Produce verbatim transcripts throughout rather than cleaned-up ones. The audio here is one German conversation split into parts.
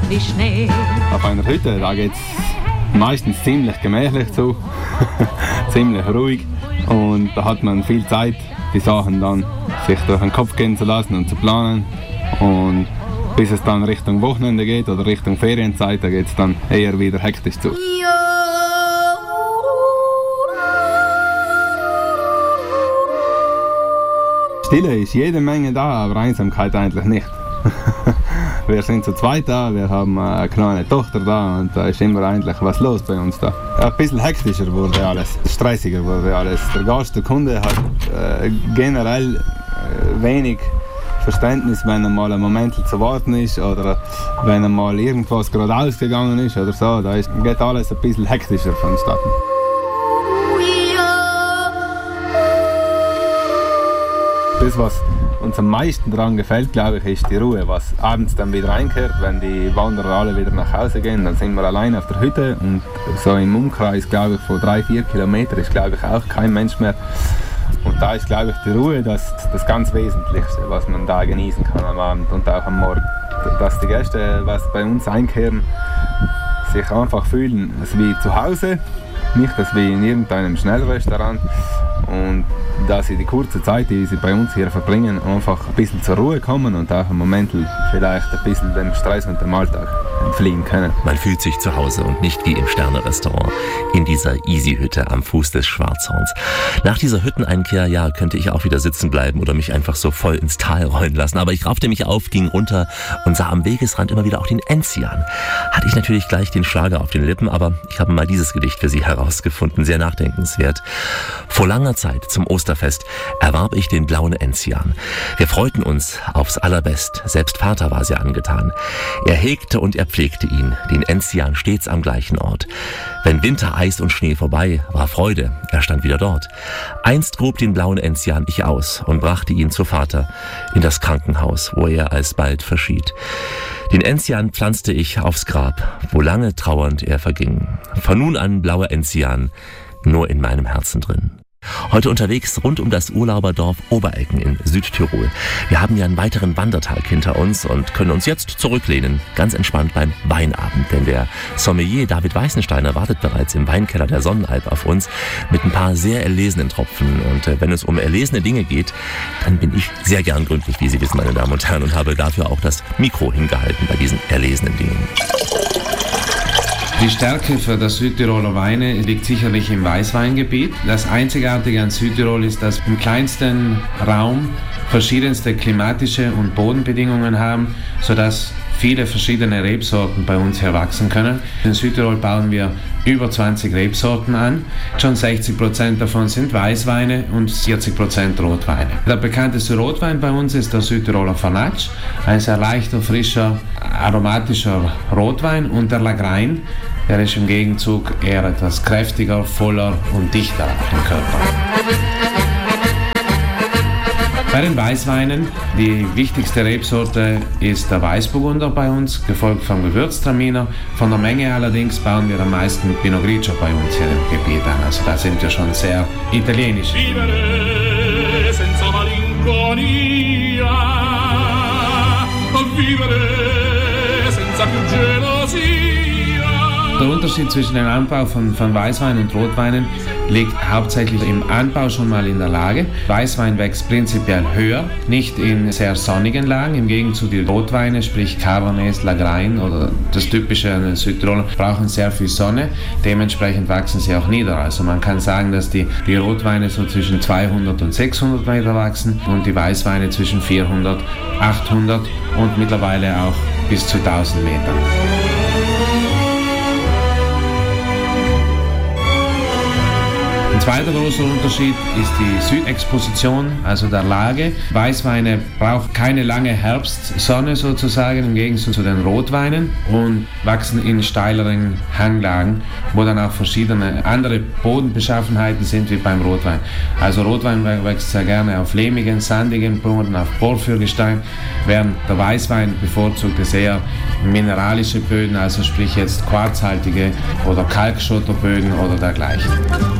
wie Schnee. Auf einer Hütte, da geht es meistens ziemlich gemächlich zu, ziemlich ruhig und da hat man viel Zeit, die Sachen dann sich durch den Kopf gehen zu lassen und zu planen. Und bis es dann Richtung Wochenende geht oder Richtung Ferienzeit, da geht es dann eher wieder hektisch zu. Stille ist jede Menge da, aber Einsamkeit eigentlich nicht. Wir sind zu zweit da, wir haben eine kleine Tochter da und da ist immer eigentlich was los bei uns da. Ein bisschen hektischer wurde alles, stressiger wurde alles. Der Gast, der Kunde hat äh, generell äh, wenig Verständnis, wenn er mal einen Moment zu warten ist oder wenn er mal irgendwas gerade ausgegangen ist oder so. Da ist, geht alles ein bisschen hektischer vonstatten. Das, was uns am meisten daran gefällt, glaube ich, ist die Ruhe, was abends dann wieder einkehrt, wenn die Wanderer alle wieder nach Hause gehen, dann sind wir allein auf der Hütte und so im Umkreis, glaube ich, von drei, vier Kilometern ist, glaube ich, auch kein Mensch mehr. Und da ist, glaube ich, die Ruhe das, das ganz Wesentlichste, was man da genießen kann am Abend und auch am Morgen. Dass die Gäste, was bei uns einkehren, sich einfach fühlen, als wie zu Hause, nicht als wie in irgendeinem Schnellrestaurant. Und dass sie die kurze Zeit, die sie bei uns hier verbringen, einfach ein bisschen zur Ruhe kommen und auch im Moment vielleicht ein bisschen dem Stress und dem Alltag entfliehen können. Man fühlt sich zu Hause und nicht wie im Sterne-Restaurant in dieser Easy-Hütte am Fuß des Schwarzhorns. Nach dieser Hütteneinkehr, ja, könnte ich auch wieder sitzen bleiben oder mich einfach so voll ins Tal rollen lassen. Aber ich raffte mich auf, ging runter und sah am Wegesrand immer wieder auch den Enzian. Hatte ich natürlich gleich den Schlager auf den Lippen, aber ich habe mal dieses Gedicht für Sie herausgefunden, sehr nachdenkenswert. Vor langer Zeit, zum Osterfest, erwarb ich den blauen Enzian. Wir freuten uns aufs Allerbest, selbst Vater war sehr angetan. Er hegte und er pflegte ihn, den Enzian stets am gleichen Ort. Wenn Winter, Eis und Schnee vorbei, war Freude, er stand wieder dort. Einst grub den blauen Enzian ich aus und brachte ihn zu Vater in das Krankenhaus, wo er alsbald verschied. Den Enzian pflanzte ich aufs Grab, wo lange trauernd er verging. Von nun an blauer Enzian, nur in meinem Herzen drin. Heute unterwegs rund um das Urlauberdorf Obereggen in Südtirol. Wir haben ja einen weiteren Wandertag hinter uns und können uns jetzt zurücklehnen, ganz entspannt beim Weinabend. Denn der Sommelier David Weißensteiner wartet bereits im Weinkeller der Sonnenalp auf uns mit ein paar sehr erlesenen Tropfen. Und äh, wenn es um erlesene Dinge geht, dann bin ich sehr gern gründlich, wie Sie wissen, meine Damen und Herren, und habe dafür auch das Mikro hingehalten bei diesen erlesenen Dingen. Die Stärke für das Südtiroler Weine liegt sicherlich im Weißweingebiet. Das Einzigartige an Südtirol ist, dass wir im kleinsten Raum verschiedenste klimatische und Bodenbedingungen haben, sodass viele verschiedene Rebsorten bei uns hier wachsen können. In Südtirol bauen wir über zwanzig Rebsorten an. Schon sechzig Prozent davon sind Weißweine und vierzig Prozent Rotweine. Der bekannteste Rotwein bei uns ist der Südtiroler Fanatsch, ein sehr leichter, frischer, aromatischer Rotwein, und der Lagrein, der ist im Gegenzug eher etwas kräftiger, voller und dichter im Körper. Bei den Weißweinen, die wichtigste Rebsorte ist der Weißburgunder bei uns, gefolgt vom Gewürztraminer. Von der Menge allerdings bauen wir am meisten Pinot Grigio bei uns hier im Gebiet an. Also da sind wir schon sehr italienisch. Vivere senza malinconia, vivere senza più gelosia. Der Unterschied zwischen dem Anbau von, von Weißwein und Rotweinen liegt hauptsächlich im Anbau schon mal in der Lage. Weißwein wächst prinzipiell höher, nicht in sehr sonnigen Lagen. Im Gegenzug die Rotweine, sprich Carbonets, Lagrein oder das typische an den Südtiroler, brauchen sehr viel Sonne. Dementsprechend wachsen sie auch nieder. Also man kann sagen, dass die, die Rotweine so zwischen zweihundert und sechshundert Meter wachsen und die Weißweine zwischen vierhundert, achthundert und mittlerweile auch bis zu tausend Metern. Ein zweiter großer Unterschied ist die Südexposition, also der Lage. Weißweine brauchen keine lange Herbstsonne sozusagen, im Gegensatz zu den Rotweinen, und wachsen in steileren Hanglagen, wo dann auch verschiedene andere Bodenbeschaffenheiten sind wie beim Rotwein. Also Rotwein wächst sehr gerne auf lehmigen, sandigen Boden, auf Porphyrgestein, während der Weißwein bevorzugt es eher mineralische Böden, also sprich jetzt quarzhaltige oder Kalkschotterböden oder dergleichen. Pinot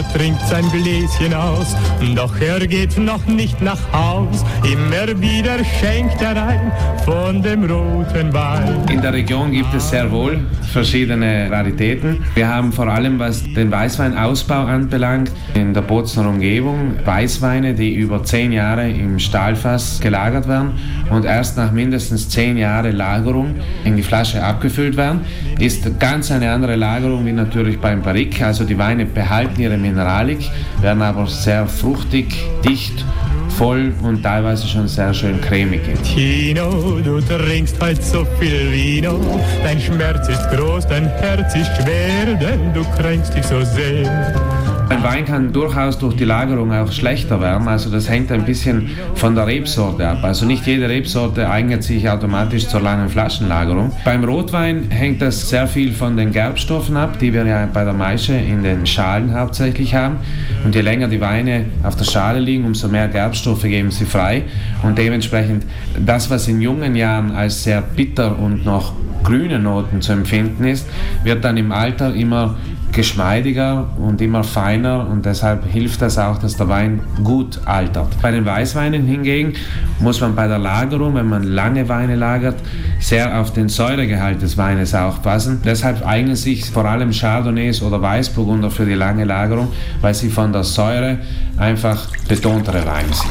trinkt sein Gläschen aus. Doch er geht noch nicht nach Haus, immer wieder schenkt er ein von dem roten Wein. In der Region gibt es sehr wohl verschiedene Raritäten. Wir haben vor allem, was den Weißweinausbau anbelangt, in der Bozner Umgebung Weißweine, die über zehn Jahre im Stahlfass gelagert werden und erst nach mindestens zehn Jahren Lagerung in die Flasche abgefüllt werden. Ist ganz eine andere Lagerung wie natürlich beim Barrique. Also die Weine behalten ihre Mineralik, werden aber sehr fruchtig, dicht, voll und teilweise schon sehr schön cremig. Tino, du trinkst heute so viel Vino, dein Schmerz ist groß, dein Herz ist schwer, denn du kränkst dich so sehr. Ein Wein kann durchaus durch die Lagerung auch schlechter werden, also das hängt ein bisschen von der Rebsorte ab. Also nicht jede Rebsorte eignet sich automatisch zur langen Flaschenlagerung. Beim Rotwein hängt das sehr viel von den Gerbstoffen ab, die wir ja bei der Maische in den Schalen hauptsächlich haben. Und je länger die Weine auf der Schale liegen, umso mehr Gerbstoffe geben sie frei. Und dementsprechend das, was in jungen Jahren als sehr bitter und noch grüne Noten zu empfinden ist, wird dann im Alter immer geschmeidiger und immer feiner und deshalb hilft das auch, dass der Wein gut altert. Bei den Weißweinen hingegen muss man bei der Lagerung, wenn man lange Weine lagert, sehr auf den Säuregehalt des Weines aufpassen. Deshalb eignen sich vor allem Chardonnays oder Weißburgunder für die lange Lagerung, weil sie von der Säure einfach betontere Weine sind.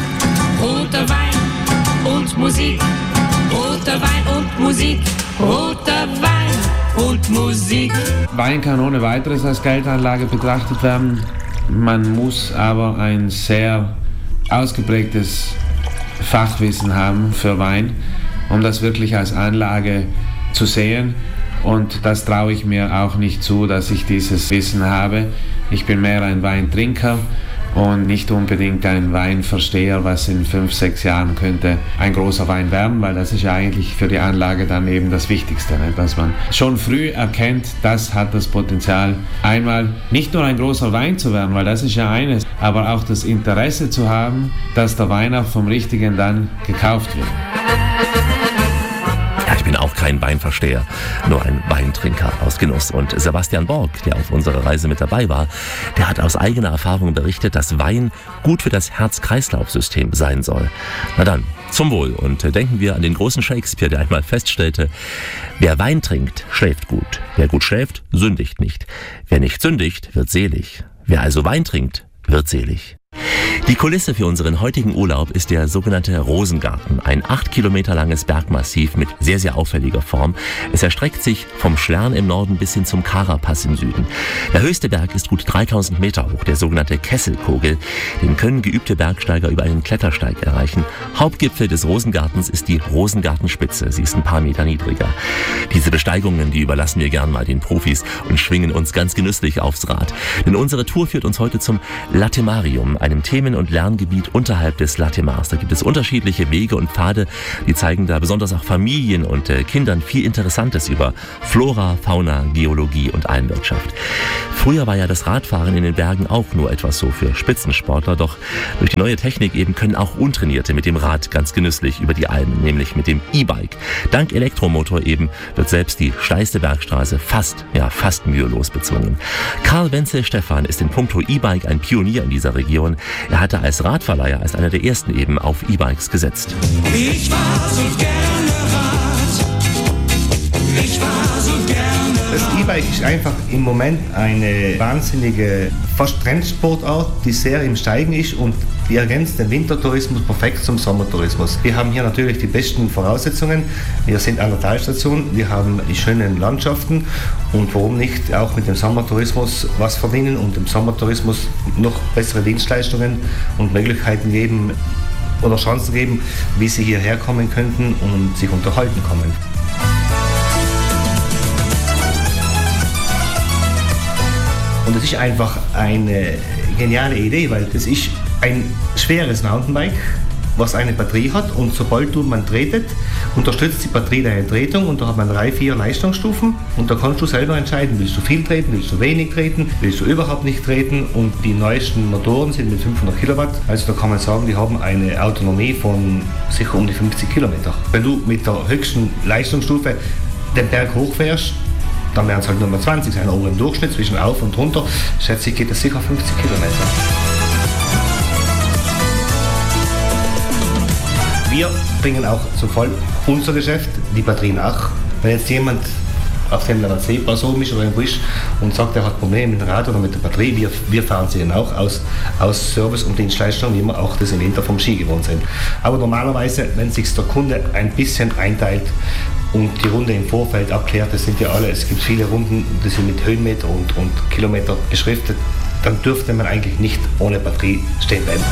Roter Wein und Musik, roter Wein und Musik, roter Wein und Musik. Wein kann ohne weiteres als Geldanlage betrachtet werden. Man muss aber ein sehr ausgeprägtes Fachwissen haben für Wein, um das wirklich als Anlage zu sehen. Und das traue ich mir auch nicht zu, dass ich dieses Wissen habe. Ich bin mehr ein Weintrinker und nicht unbedingt ein Weinversteher, was in fünf, sechs Jahren könnte ein großer Wein werden, weil das ist ja eigentlich für die Anlage dann eben das Wichtigste, ne? Dass man schon früh erkennt, das hat das Potenzial, einmal nicht nur ein großer Wein zu werden, weil das ist ja eines, aber auch das Interesse zu haben, dass der Wein auch vom Richtigen dann gekauft wird. Ich bin auch kein Weinversteher, nur ein Weintrinker aus Genuss. Und Sebastian Borg, der auf unserer Reise mit dabei war, der hat aus eigener Erfahrung berichtet, dass Wein gut für das Herz-Kreislauf-System sein soll. Na dann, zum Wohl. Und denken wir an den großen Shakespeare, der einmal feststellte, wer Wein trinkt, schläft gut. Wer gut schläft, sündigt nicht. Wer nicht sündigt, wird selig. Wer also Wein trinkt, wird selig. Die Kulisse für unseren heutigen Urlaub ist der sogenannte Rosengarten, ein acht Kilometer langes Bergmassiv mit sehr, sehr auffälliger Form. Es erstreckt sich vom Schlern im Norden bis hin zum Karapass im Süden. Der höchste Berg ist gut dreitausend Meter hoch, der sogenannte Kesselkogel. Den können geübte Bergsteiger über einen Klettersteig erreichen. Hauptgipfel des Rosengartens ist die Rosengartenspitze. Sie ist ein paar Meter niedriger. Diese Besteigungen, die überlassen wir gern mal den Profis und schwingen uns ganz genüsslich aufs Rad. Denn unsere Tour führt uns heute zum Latemarium, einem Themen- und Lerngebiet unterhalb des Latemars. Da gibt es unterschiedliche Wege und Pfade, die zeigen da besonders auch Familien und äh, Kindern viel Interessantes über Flora, Fauna, Geologie und Almwirtschaft. Früher war ja das Radfahren in den Bergen auch nur etwas so für Spitzensportler, doch durch die neue Technik eben können auch Untrainierte mit dem Rad ganz genüsslich über die Almen, nämlich mit dem E-Bike. Dank Elektromotor eben wird selbst die steilste Bergstraße fast, ja fast mühelos bezwungen. Karl Wenzel Stephan ist in puncto E-Bike ein Pionier in dieser Region. Er hatte als Radverleiher als einer der ersten eben auf E-Bikes gesetzt. Ich war so gerne Rad. Ich war so gerne Rad. Das E-Bike ist einfach im Moment eine wahnsinnige, fast Trendsportart, die sehr im Steigen ist und die ergänzt den Wintertourismus perfekt zum Sommertourismus. Wir haben hier natürlich die besten Voraussetzungen. Wir sind an der Talstation, wir haben die schönen Landschaften und warum nicht auch mit dem Sommertourismus was verdienen und dem Sommertourismus noch bessere Dienstleistungen und Möglichkeiten geben oder Chancen geben, wie sie hierher kommen könnten und sich unterhalten kommen. Und es ist einfach eine geniale Idee, weil es ist ein schweres Mountainbike, was eine Batterie hat und sobald du man tretet, unterstützt die Batterie deine Tretung und da hat man drei, vier Leistungsstufen und da kannst du selber entscheiden, willst du viel treten, willst du wenig treten, willst du überhaupt nicht treten und die neuesten Motoren sind mit fünfhundert Kilowatt, also da kann man sagen, die haben eine Autonomie von sicher um die fünfzig Kilometer. Wenn du mit der höchsten Leistungsstufe den Berg hochfährst, dann werden es halt Nummer zwanzig sein, aber im Durchschnitt zwischen auf und runter, schätze ich, geht es sicher fünfzig Kilometer. Wir bringen auch zum Voll unser Geschäft, die Batterien auch. Wenn jetzt jemand auf dem C-Pass oben ist oder irgendwo ist und sagt, er hat Probleme mit dem Rad oder mit der Batterie, wir, wir fahren sie dann auch aus, aus Service und Dienstleistung, wie wir auch das im Winter vom Ski gewohnt sind. Aber normalerweise, wenn sich der Kunde ein bisschen einteilt und die Runde im Vorfeld abklärt, das sind ja alle, es gibt viele Runden, die sind mit Höhenmeter und, und Kilometer beschriftet, dann dürfte man eigentlich nicht ohne Batterie stehen bleiben.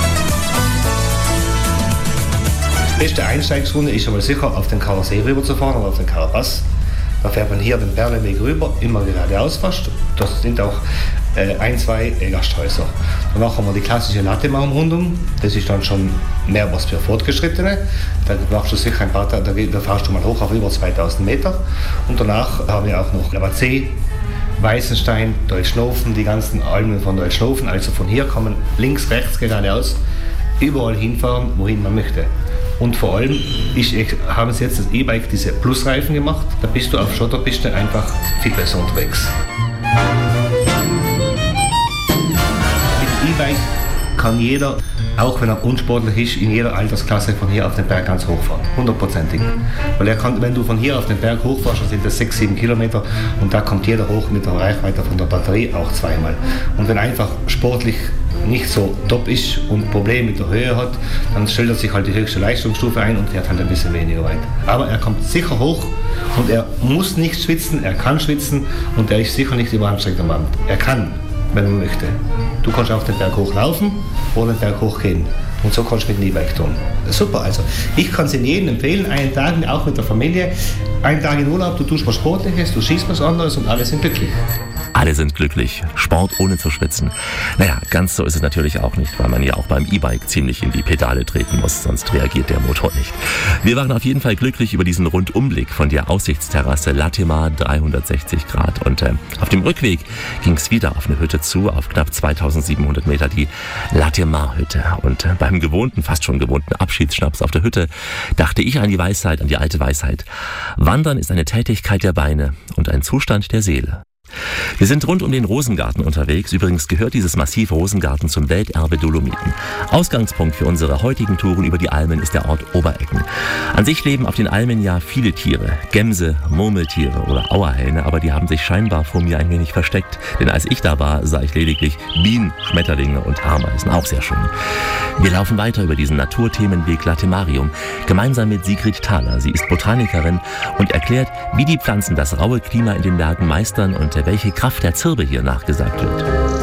Die beste Einsteigsrunde ist aber sicher, auf den Karasee rüber zu fahren oder auf den Karabas. Da fährt man hier den Perleweg rüber, immer geradeaus fast. Das sind auch äh, ein, zwei äh, Gasthäuser. Danach haben wir die klassische Latte-Maum-Rundung. Das ist dann schon mehr was für Fortgeschrittene. Da machst du sicher ein paar Tage, da, da fahrst du mal hoch auf über zweitausend Meter. Und danach haben wir auch noch Lavazee, Weißenstein, Deutschnofen, die ganzen Almen von Deutschnofen. Also von hier kann man links, rechts, geradeaus überall hinfahren, wohin man möchte. Und vor allem ist, haben sie jetzt das E-Bike diese Plusreifen gemacht, da bist du auf Schotterpiste einfach viel besser unterwegs. Mit E-Bike kann jeder, auch wenn er unsportlich ist, in jeder Altersklasse von hier auf den Berg ganz hochfahren, hundertprozentig. Weil er kann, wenn du von hier auf den Berg hochfährst, dann sind das sechs, sieben Kilometer und da kommt jeder hoch mit der Reichweite von der Batterie auch zweimal. Und wenn einfach sportlich nicht so top ist und Probleme mit der Höhe hat, dann stellt er sich halt die höchste Leistungsstufe ein und fährt halt ein bisschen weniger weit. Aber er kommt sicher hoch und er muss nicht schwitzen, er kann schwitzen und er ist sicher nicht überanstrengend am Abend. Er kann, wenn man möchte. Du kannst auf den Berg hochlaufen oder den Berg hochgehen. Und so kannst du mit dem E-Bike tun. Super, also ich kann es Ihnen jedem empfehlen, einen Tag auch mit der Familie, einen Tag in Urlaub, du tust was Sportliches, du schießt was anderes und alle sind glücklich. Alle sind glücklich. Sport ohne zu schwitzen. Naja, ganz so ist es natürlich auch nicht, weil man ja auch beim E-Bike ziemlich in die Pedale treten muss, sonst reagiert der Motor nicht. Wir waren auf jeden Fall glücklich über diesen Rundumblick von der Aussichtsterrasse Latemar dreihundertsechzig Grad. Und äh, auf dem Rückweg ging es wieder auf eine Hütte zu, auf knapp zweitausendsiebenhundert Meter, die Latemar-Hütte. Und äh, beim gewohnten, fast schon gewohnten Abschiedsschnaps auf der Hütte dachte ich an die Weisheit, an die alte Weisheit. Wandern ist eine Tätigkeit der Beine und ein Zustand der Seele. Wir sind rund um den Rosengarten unterwegs. Übrigens gehört dieses Massiv Rosengarten zum Welterbe Dolomiten. Ausgangspunkt für unsere heutigen Touren über die Almen ist der Ort Obereggen. An sich leben auf den Almen ja viele Tiere. Gämse, Murmeltiere oder Auerhähne, aber die haben sich scheinbar vor mir ein wenig versteckt. Denn als ich da war, sah ich lediglich Bienen, Schmetterlinge und Ameisen. Auch sehr schön. Wir laufen weiter über diesen Naturthemenweg Latemarium, gemeinsam mit Sigrid Thaler. Sie ist Botanikerin und erklärt, wie die Pflanzen das raue Klima in den Bergen meistern und welche Kraft der Zirbe hier nachgesagt wird.